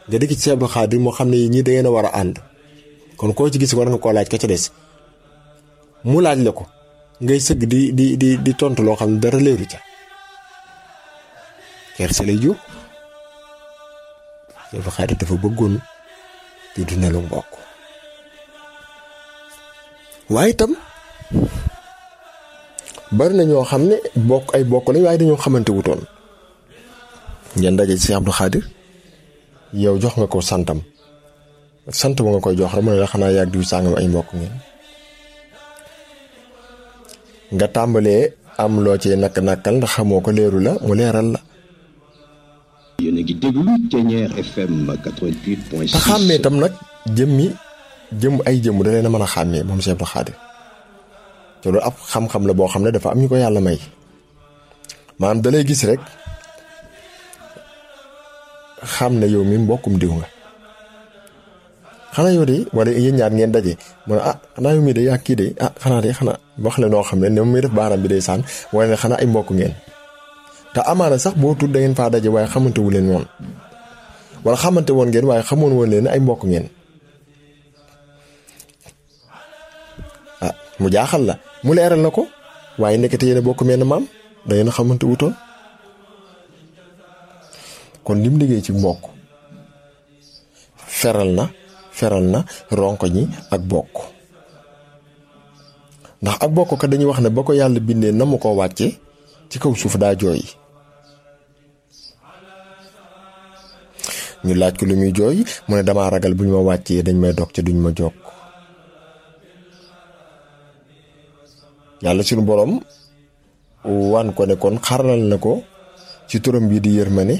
nga dikk ci Cheikh Abdou Khadir moo xam ne ñii da ngeen a war a ànd kon koo ci gis war nga koo laaj ka ca des mu laaj la ko ngay sëgg di tontu loo xam ne dara leeru ca kerse lay jur. Cheikh Abdou Khadir dafa bëggoon di dundalu mbokk waaye itam bari na ñoo xam ne ay bokk lañ waaye dañoo xamante wutoon ngeen daje ci Cheikh Abdou Khadir yow jox nga ko santam sant ba nga koy jox rek mu ne la xanaa yàgg diw sàngam ay mbokk ngeen nga tàmbalee am loo ci nakk-nakkal ndax xamoo ko leeru la mu leeral la. yéen a ngi déglu Thiéniere FM 88.6. te xàmmee tam nag jëm ay jëmm da leen a mën a xàmmee moom Cheikh Abdou Khadir te loolu ab xam-xam la boo xam ne dafa am ñu ko yàlla may maanaam da lay gis rek xam ne yow mi mbokkum diw nga xanaa yow de wala yéen ñaar ngeen daje mu ne xanaa yow mii de yaa kii de xanaa wax la noo xam ne ne muy def baaram bi day saan wala ne xanaa ay mbokk ngeen te amaana sax boo tudd da ngeen faa daje waaye xamante wu leen woon wala xamante woon ngeen waaye xamoon woon leen ay mbokk ngeen mu jaaxal la mu leeral na ko waaye nekkate yéen a bokk mel ne maam da ngeen a xamante wutoon kon lim liggéey ci mbokk feral na ronko ñi ak bokk ndax ak bokk kat dañuy wax ne ba ko yàlla bindee na mu ko wàcce ci kaw suuf daa jooy ñu laaj ko lu muy jooy mu ne damaa ragal bu ñu ma wàccee dañ may dog ca duñ ma jokk yàlla suñu borom wan ko ne kon xarnal na ko ci turam bii di yërmande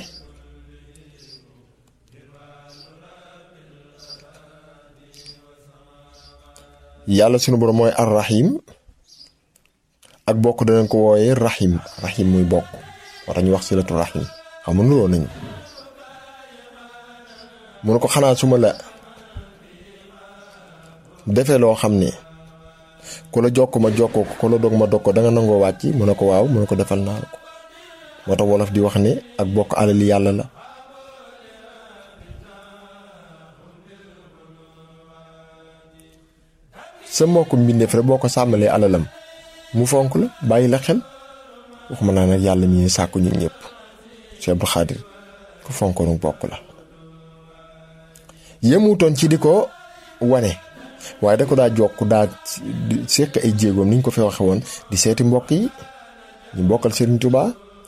yàlla suñu borom mooy ar-rahim ak bokk danañ ko wooyee rahim muy bokk wala ñu wax silatu rahim xam nga nuroo nañu mu ne ko xanaa su ma la defee loo xam ne ku la jokk ma jokkoo ko ku la dog ma dog ko da nga nangoo wàcc mu ne ko waaw mu ne ko defal naa la ko moo tax wolof di wax ne ak bokk alali yàlla la sa mbokk mbindeef rek boo ko sàmmalee alalam mu fonk la bàyyi la xel waxuma naa nag yàlla mi sàkku ñun ñëpp Cheikh Abdou Khadir ku fonkoonu bokk la yemutoon ci di ko wane waaye da ko daa jokk daa seq ay jéegoom ni ñu ko fi waxe woon di seeti mbokk yi ñu bokkal Serigne Touba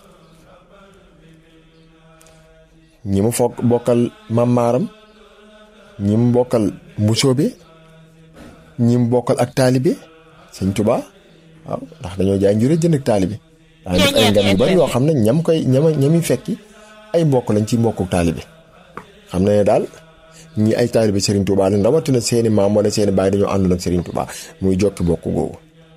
ñi mu bokkal Mam Maram ñi mu bokkal Mbusoobe ñi mu bokkal ak taalibe Serigne Touba waaw ndax dañoo jaay njuree jënd ak taalibe daa def ay ngan yu bari yoo xam ne ñami fekki ay mbokk lañ ci mbokku taalibe xam na ne daal ñi ay taalibe Serigne Touba lañ rawatina seeni maam wala seeni baay dañoo àndoon ak Serigne Touba muy jokki bokk googu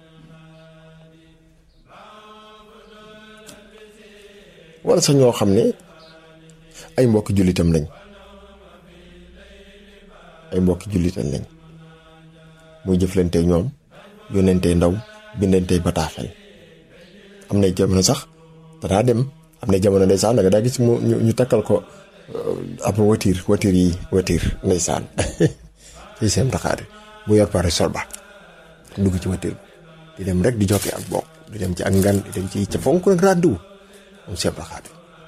wala sax ñoo xam ne ay mbokki jullitam lañ muy jëflante ñoom yónnente ndaw bindante bataaxel am na jamono sax danaa dem am na jamono ndeysaan da daa gis ñu takkal ko ab watiir ndeysaan ci seen taxaari bu yor pare solba dugg ci watiir di dem rek di jokki ak bokk di dem ci ak ngan di dem ci ca fonk nag ràdduwu moom seen taxaari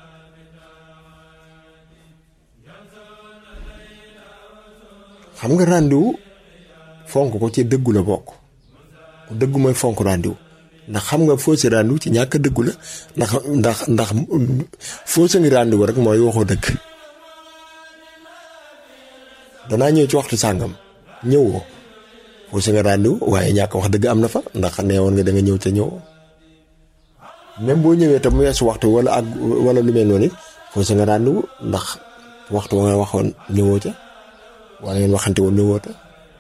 xam nga ràndiwu fonk ko ci dëggu la bokk dëggu mooy fonk ràndiwu ndax xam nga foo si ràndiwu ci ñàkk dëggu la ndax foo sa ngi ràndiwu rek mooy waxoo dëgg danaa ñëw ci waxtu sàngam ñëwoo foo sa nga ràndiwu waaye ñàkk wax dëgg am na fa ndax neewoon nga da nga ñëw te ñëwoo même boo ñëwee tam mu weesu waxtu wala lu mel noonu it foo sa nga ràndiwu ndax waxtu wa nga waxoon ñëwoo ca wala ngeen waxante woon ñëwoo ta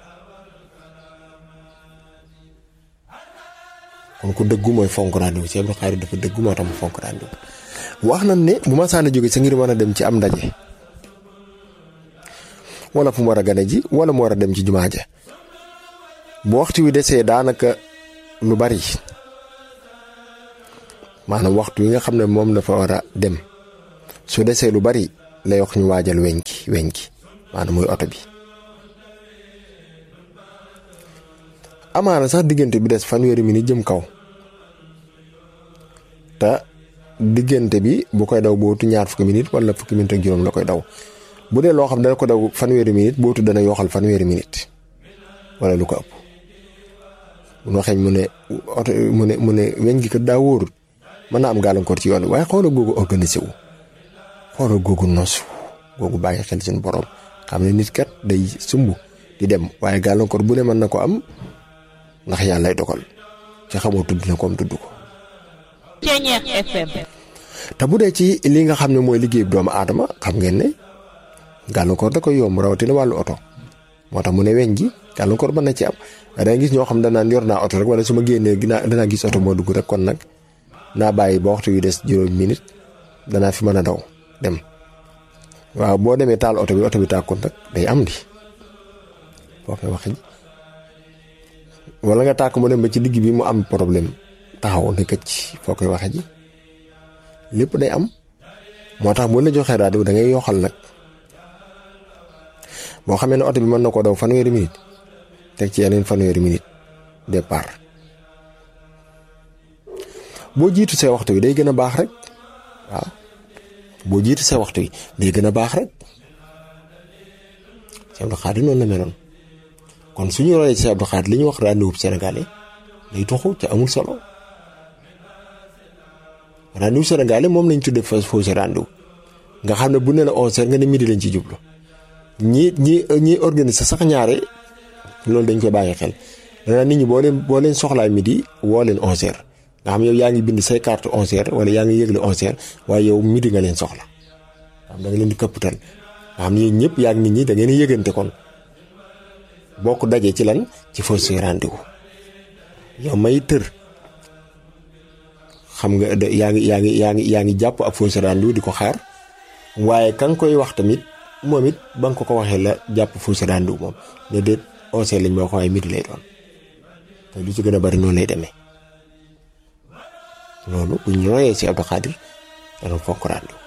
kon ku dëggu mooy fonk rendez-vous Cheikh Abdou Khadir dafa dëggu moo tax mu fonk rendez-vous wax nañ ne bu ma saana jóge sa ngir mën a dem ci am ndaje wala fu mu war a gane ji wala mu war a dem ci jumaa ja bu waxtu wi desee daanaka lu bari maanaam waxtu wi nga xam ne moom dafa war a dem su desee lu bari lay wax ñu waajal weñ gi maanaam muy oto bi. amaana sax diggante bi des fanweeri minute jëm kaw te diggante bi bu koy daw bootu ñaar fukki minute wala fukki minute ak juróom la koy daw bu dee loo xam dana ko daw fanweeri minute bootu dana yooxal fanweeri minute wala lu ko ëpp. bu ñu waxee mu ne weñ gi kat daa wóorul mën naa am gàllankoor ci yoon wi waaye xoolal googu organisé wu xoolal googu nosu googu bàyyi xel seen borom xam ne nit kat day sumb di dem waaye gàllankoor bu ne mën na ko am ndax yàlla lay dogal ci xamoo tudd na comme tudd ko. Ceeñeex FM. te bu dee ci li nga xam ne mooy liggéeyu doomu aadama xam ngeen ne gàllankoor da koy yomb rawatina wàllu oto moo tax mu ne weñ gi gàllankoor mën na ci am danga gis ñoo xam danaan yor naa oto rek wala su ma génnee danaa gis oto moo dugg rek kon nag naa bàyyi ba waxtu yu des juróomi minute danaa fi mën a daw dem waaw boo demee taal oto bi tàkkoon nag day am di foo koy waxe ji wala nga tàkk mu dem ba ci digg bi mu am problème taxaw ne këcc foo koy waxe ji lépp day am moo tax bu la joxee rajo da ngay yoxal nag boo xamee ne oto bi mën na koo daw fanweeri minute teg ci yeneen fanweeri minute départ boo jiitu see waxtu wi day gën a baax rek waaw boo jiitu see waxtu wi day gën a baax rek Cheikh Abdou Khadre noonu la meloon kon suñu royee Cheikh Abdou Khadre li ñu wax rendez-vous sénégalais day toxu ca amul solo rendez-vous sénégalais moom lañ tuddee fausse rendez-vous nga xam ne bu ne la 11h nga ne midi lañ ci jublu ñi organiser sax ñaare loolu dañ koy bàyyi xel danaa nit ñi boo leen soxlaa midi woo leen 11h nga xam yow yaa ngi bind say carte 11h wala yaa ngi yëgle 11h waaye yow midi nga leen soxla xam da nga leen di këpputal nga xam ne ñëpp yaa ngi nit ñi da ngeen yëgante kon bokk daje ci lan ci fausse rendez-vous yow may tër xam nga yaa ngi jàpp ak fausse rendez-vous di ko xaar waaye ka nga koy wax tamit moom it ba nga ko waxee la jàpp fausse rendez-vous moom ne déet 11h lañ ma wax waaye midi lay doon te lu ci gën a bari noonu lay demee loolu bu ñu royee ci Abdou Khadre dana fonk rendez-vous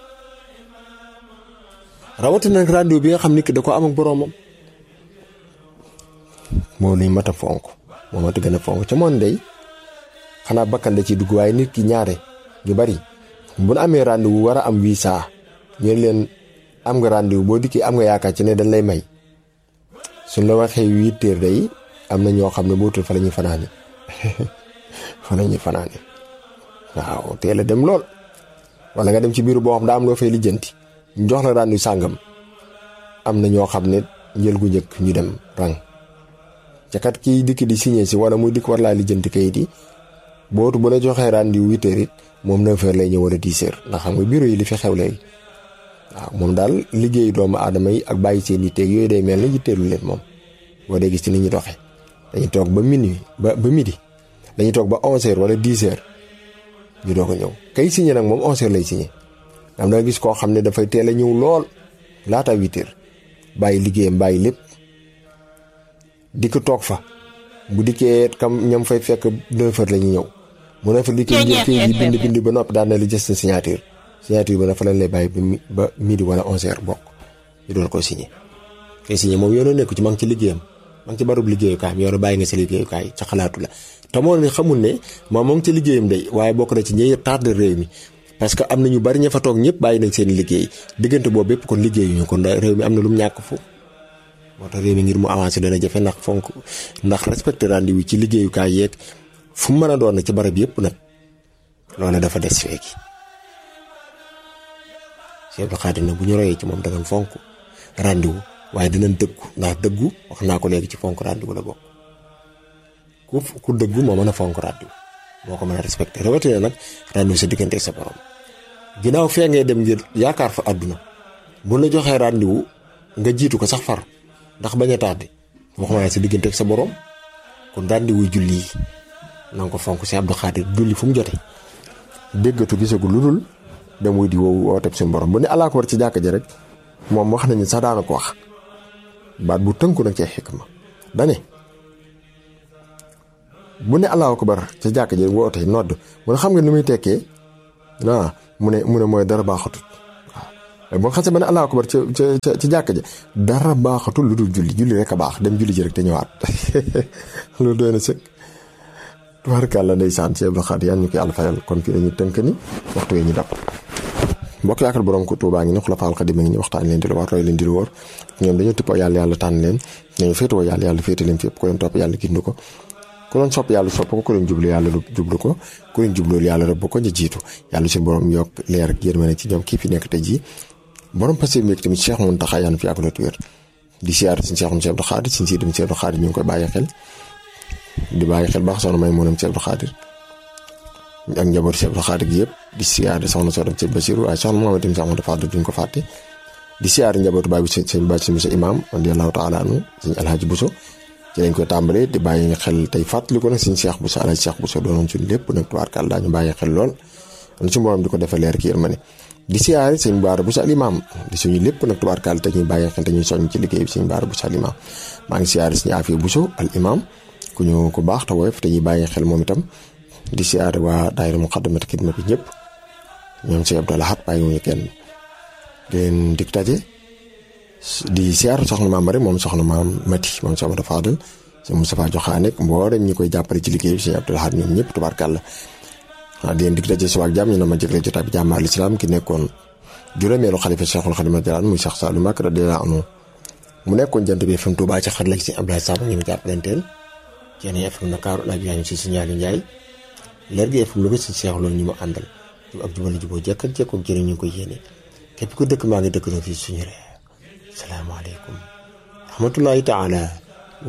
rawatina nag rendez-vous bi nga xam ni da ko am ak boroomam moo lañ mat a fonk moo mat a gën a fonk ca moom day xanaa bakkan da ciy dugg waaye nit ki ñaare ñu bari bu nu amee rendez-vous war a am visa ñu leen am nga rendez-vous boo dikkee am nga yaakaar ci ne dañ lay may suñ la waxee 8h day am na ñoo xam ne boo tudd fa la ñuy fanaane fa la ñuy fanaane waaw teel a dem lool wala nga dem ci biiru boo xam daa am loo fay lijjanti ñu jox la rendez-vous sàngam am na ñoo xam ne njël gu njëkk ñu dem rang ca kat kii dikk di signé si wala muy dikk war laa lijjanti kayit yi bootu bu la joxee rendez-vous 8h it moom 9h lay ñëw wala 10h ndax xam nga bureau yi li fi xew léegi waaw moom daal liggéeyu doomu aadama yi ak bàyyi seen yitteeg yooyu day mel ni yitteelu leen moom boo dee gis ci nit ñi doxee dañuy toog ba minuit ba midi dañuy toog ba 11h wala 10h ñu doog a ñëw kay signé nag moom 11h lay signé am na gis koo xam ne dafay teel a ñëw lool laata 8h bàyyi liggéeyam bàyyi lépp dikk toog fa bu dikkee kam ñam fay fekk 9h la ñuy ñëw mu ne fa liggéey jël bind ba noppi daan na li gis na signature ba dafa lañ lay bàyyi ba midi wala 11h bokk ñu doon ko signé kay signé moom yoonoo nekku ci ma ngi ci liggéeyam ma ngi ci barub liggéeyukaay yoonu bàyyi nga sa liggéeyukaay ca xalaatu la te moo ne xamul ne moom moo ngi ci liggéeyam day waaye bokk na ci ñi tardé réew mi parce que am na ñu bari ña fa toog ñëpp bàyyi nañ seen liggéey diggante boobu bépp kon liggéeyuñu kon réew mi am na lu mu ñàkk fu moo tax réew mi ngir mu avancé dana jafe ndax respecté rendez-vous ci liggéeyukaay yeeg fu mu mën a doon na ci barab yëpp nag loolu dafa des feeki Cheikh Abdou Khadre nag bu ñu royee ci moom danañ fonk rendez-vous waaye dinañ dëggu ndax dëggu wax naa ko léegi ci fonk rendez-vous la bokk ku dëggu moo mën a fonk rendez-vous moo ko mën a respecté rawatina nag rendez-vous sa diggante sa borom ginnaaw fee ngay dem ngir yaakaar fa àdduna bu la joxee rendez-vous nga jiitu ko sax far ndax bañ a tardé waxuma sa diggante ak sa borom kon rendez-vous julli yi na nga ko fonk si Abdou Khadre julli fu mu jote déggatu gisagul lu dul dem wuy di woo teb suñu borom bu ne Allaahu akbar ci jàkka ji rek moom wax nañu sax daana ko wax baat bu tënku nag ci xikma dane bu ne Allaahu akbar ca jàkka ji woote nodd mu ne xam nga ni muy tekkee mu ne mooy dara baaxatut waaw boo xasee ba ne allahu akbar ca jàkka ja dara baaxatul lu dul julli rek a baax dem julli ji rek te ñëwaat loolu doy na sëkk. tubaarkàlla ndeysaan ci Abdou Khadre yaan ñu ko yàlla fayal kon fii dañuy tënk ni waxtu wee ñu dab mbokk yaakaar borom ko Tuubaa ngi ni Xulafaa'ul Xadiim ngi ni waxtaan leen di lu war roy leen di lu wóor ñoom dañoo tippoo yàlla tànn leen ñooñu féetewoo yàlla féete leen fépp ku leen topp yàlla gindu ko ku leen sopp yàlla sopp ko ku leen jublu yàlla jublu ko ku leen jubloolu yàlla rëbb ko ñu jiitu yàlla suñu borom yokk leer ak yërmande ci ñoom kii fi nekk tey jii borom passé mi tamit Cheikh Mountakha yaan fi ak la wér di siyaar suñu Cheikh Abdou Khadre suñu Sidi Abdou Khadre ñu ngi koy bàyyi xel di bàyyi xel baax soxna may moonam Cheikh Abdou Khadre ak njaboot Cheikh Abdou Khadre gi yëpp di siyaar soxna soo dem ci Basiru waaye soxna Mohamed Cheikh Amadou Fadal duñ ko fàtte di siyaar njabootu baay bi sëñ Bàcc Buso imam radiyallahu taala anhu sëñ Alhaji Buso ci lañ koy tàmbalee di bàyyi xel tey fàttali ko nag sëñ Cheikh Buso Alhaji Cheikh Buso doonoon suñu lépp nag tubaarkàlla daañu bàyyi xel lool am suñu borom di ko defee leer ki yërmande di siyaare sëñ Baara Buso al imam di suñu lépp nag tubaarkàlla te ñuy bàyyi xel te ñuy soññ ci liggéey bi sëñ Baara Buso al imam maa ngi siyaare sëñ Afiya Buso al imam ku ñu ku baax te woyof te ñuy bàyyi xel moom itam di siyaare waa daayira Muqaddamatul Xidma bi ñëpp ñoom sëñ Abdou Lahad bàyyiwuñu kenn di leen dig daje di siyaar soxna maam rek moom soxna maam Mati moom soxna Abdou Fadal sëñ Moustapha Joxaane mboolem ñi koy jàppale ci liggéey bi sëñ Abdou Lahad ñoom ñëpp tubaarkàlla di leen dig daje suba ak jàmm ñu ne ma jégle jotaay bi jàmm al islam ki nekkoon juróomeelu xalifa Cheikhul Khadim radiyallahu anhu muy Cheikh Saliou Mbacké radiyallahu anhu mu nekkoon Jant bi FM Touba ci xar la ci Abdoulaye Samb ñu ngi jàppalanteel Thiéniere FM Ndakaaru laaj yaa ñu si signal Ndiaye leer gi FM Louga si Cheikh loolu ñu mu àndal ak jubal juboo jekk ak jekkoog jëriñ ñu ko yéene képp ku dëkk maa ngi dëkk na fii suñu réew salaamaaleykum rahmatullahi taala